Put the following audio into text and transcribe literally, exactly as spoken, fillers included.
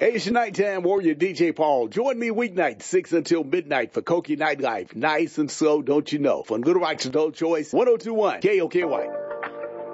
Hey, it's your nighttime warrior, D J Paul. Join me weeknight, six until midnight for Koki Nightlife. Nice and slow, don't you know? From Little Rock's Adult Choice, one oh two point one K O K Y.